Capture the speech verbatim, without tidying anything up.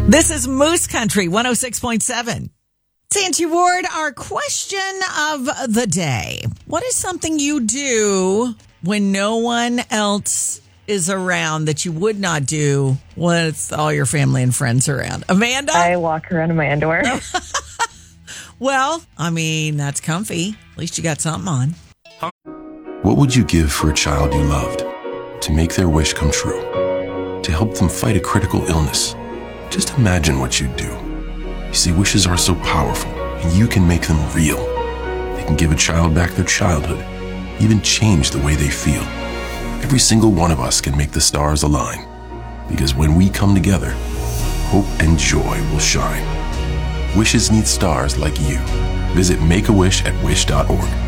This is Moose Country one oh six point seven. Santi Ward, our question of the day. What is something you do when no one else is around that you would not do with all your family and friends around? Amanda? I walk around in my underwear. Well, I mean, that's comfy. At least you got something on. What would you give for a child you loved? To make their wish come true? To help them fight a critical illness? Just imagine what you'd do. You see, wishes are so powerful, and you can make them real. They can give a child back their childhood, even change the way they feel. Every single one of us can make the stars align, because when we come together, hope and joy will shine. Wishes need stars like you. Visit Make A Wish at wish dot org.